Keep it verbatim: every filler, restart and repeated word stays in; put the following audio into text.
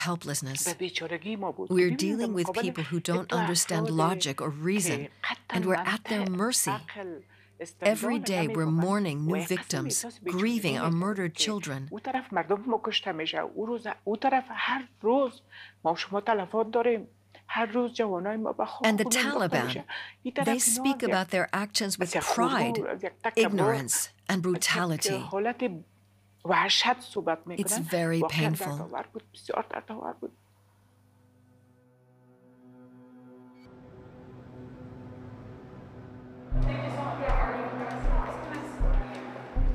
helplessness. به بیچارگی ما بود که We're ببینیم در dealing with مقابل people who یک don't دو understand افراد logic or reason, که قطعا and we're at their منطق، mercy. عقل، Every استدلال day همه we're واقعا mourning و new قسم victims, احساس grieving بیچارگی our میکنیم murdered که children. اون طرف مردم ما کشته میشه، او روز او طرف هر روز ما شما تلفات داریم، هر روز جوانای ما به And the خون انداخته میشه. Taliban, این they طرف اینا speak از یک about their actions with از یک pride, غرور، از یک تکبر، ignorance, and از یک brutality. حالت وحشت صحبت It's میکنن. very واقعا painful. دردآور بود، بسیار دردآور بود.